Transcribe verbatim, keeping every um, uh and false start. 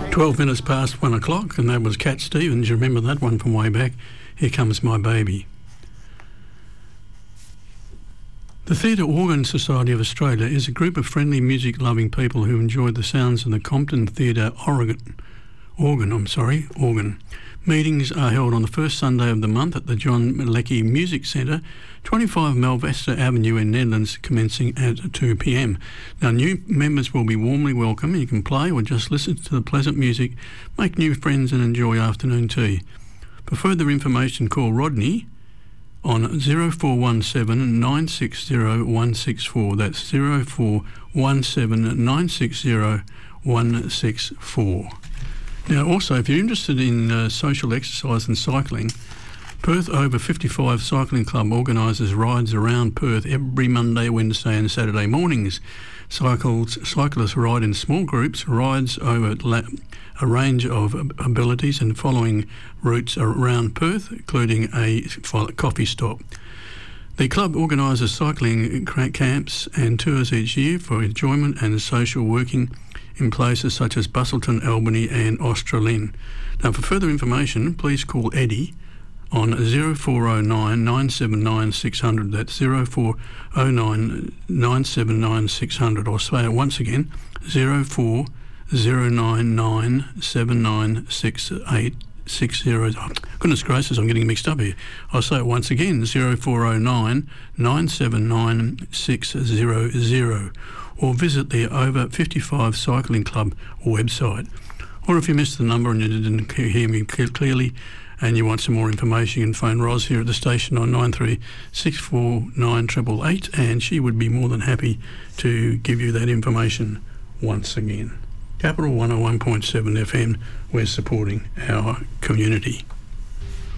twelve minutes past one o'clock, and that was Cat Stevens. You remember that one from way back? Here Comes My Baby. The Theatre Organ Society of Australia is a group of friendly music-loving people who enjoy the sounds of the Compton Theatre Oregon. Organ, I'm sorry, organ. Meetings are held on the first Sunday of the month at the John Malecki Music Centre, twenty-five Melvester Avenue in Nedlands, commencing at two p m. Now, new members will be warmly welcome. You can play or just listen to the pleasant music, make new friends and enjoy afternoon tea. For further information, call Rodney on zero four one seven nine six zero one six four. That's zero four one seven nine six zero one six four. Now, also, if you're interested in uh, social exercise and cycling, Perth Over fifty-five Cycling Club organises rides around Perth every Monday, Wednesday and Saturday mornings. Cycles, cyclists ride in small groups, rides over la- a range of abilities and following routes around Perth, including a coffee stop. The club organises cycling camps and tours each year for enjoyment and social working in places such as Bustleton, Albany and Australind. Now, for further information, please call Eddie on zero four oh nine nine seven nine six hundred. That's zero four oh nine nine seven nine six hundred. I'll say it once again, zero four oh nine nine seven nine six eight six zero. Oh, goodness gracious, I'm getting mixed up here. I'll say it once again, zero four oh nine nine seven nine six zero zero. Or visit the Over fifty-five Cycling Club website. Or if you missed the number and you didn't hear me clearly and you want some more information, you can phone Ros here at the station on nine three six four nine eight eight eight, and she would be more than happy to give you that information once again. Capital one oh one point seven F M, we're supporting our community.